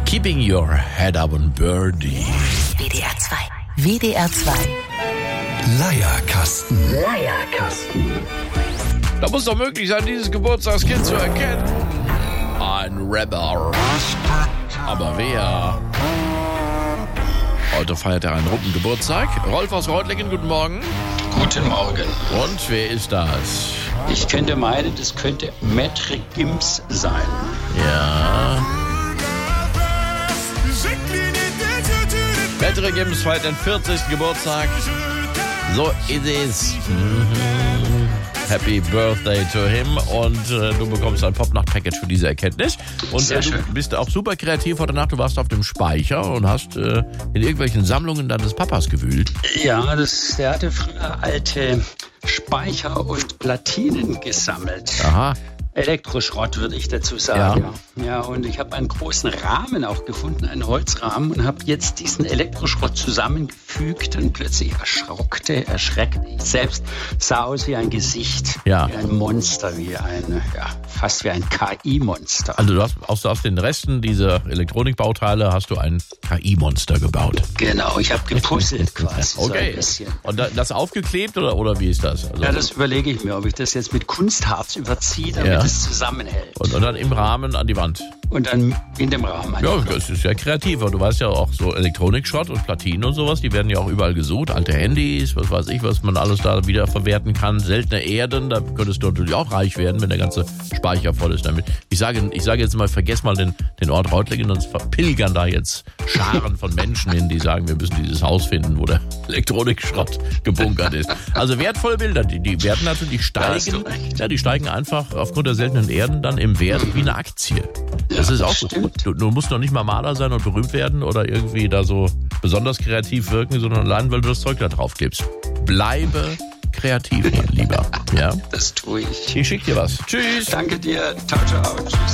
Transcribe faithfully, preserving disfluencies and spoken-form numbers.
Keeping Your Head Up on Birdie. W D R zwei. W D R zwei. Leierkasten. Leierkasten. Da muss doch möglich sein, dieses Geburtstagskind zu erkennen. Ein Rapper. Aber wer? Heute feiert er einen runden Geburtstag. Rolf aus Reutlingen, guten Morgen. Guten Morgen. Und wer ist das? Ich könnte meinen, das könnte Maitre Gims sein. Ja. Maitre Gims feiert den vierzigsten Geburtstag. So ist es. Mhm. Happy Birthday to him. Und äh, du bekommst ein Popnacht-Package für diese Erkenntnis. Und Sehr äh, du schön. bist auch super kreativ heute Nacht. Du warst auf dem Speicher und hast äh, in irgendwelchen Sammlungen deines Papas gewühlt. Ja, das, der hatte früher alte Speicher und Platinen gesammelt. Aha. Elektroschrott, würde ich dazu sagen. Ja, ja, und ich habe einen großen Rahmen auch gefunden, einen Holzrahmen, und habe jetzt diesen Elektroschrott zusammengefügt und plötzlich erschrockte, erschreckte ich selbst, sah aus wie ein Gesicht, Ja. wie ein Monster, wie ein, ja, fast wie ein K I-Monster. Also du hast aus, aus den Resten dieser Elektronikbauteile hast du ein K I-Monster gebaut. Genau, ich habe gepuzzelt quasi so ein Okay. bisschen. Und da, das aufgeklebt oder, oder wie ist das? Also, Ja, das überlege ich mir, ob ich das jetzt mit Kunstharz überziehe, damit Ja. es zusammenhält. und, und dann im Rahmen an die Wand. Und dann in dem Rahmen. Ja, das ist ja kreativer. Du weißt ja auch, so Elektronikschrott und Platinen und sowas, die werden ja auch überall gesucht. Alte Handys, was weiß ich, was man alles da wieder verwerten kann. Seltene Erden, da könntest du natürlich auch reich werden, wenn der ganze Speicher voll ist damit. Ich sage, ich sage jetzt mal, vergess mal den, den Ort Reutlingen, sonst verpilgern da jetzt Scharen von Menschen hin, die sagen, wir müssen dieses Haus finden, wo der Elektronikschrott gebunkert ist. Also wertvolle Bilder, die, die werden natürlich, die Da hast du steigen, recht. ja, die steigen einfach aufgrund der seltenen Erden dann im Wert wie eine Aktie. Das Ja, ist auch das so. stimmt. Du, du musst noch nicht mal Maler sein und berühmt werden oder irgendwie da so besonders kreativ wirken, sondern allein, weil du das Zeug da drauf gibst. Bleibe kreativ, mein Lieber. Ja? Das tue ich. Ich schick dir was. Tschüss. Danke dir. Ciao, ciao. Tschüss.